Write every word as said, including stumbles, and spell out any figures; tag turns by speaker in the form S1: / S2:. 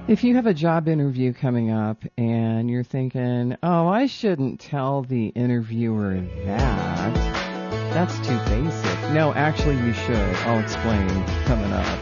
S1: If you have a job interview coming up and you're thinking, oh, I shouldn't tell the interviewer that, that's too basic. No, actually you should. I'll explain coming up.